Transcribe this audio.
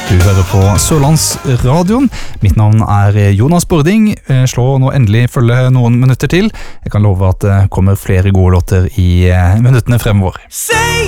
Du hører på Sørlandsradioen. Mitt navn Jonas Bording. Slå nå endelig følge noen minutter til. Jeg kan love at det kommer flere gode låter i minuttene fremover.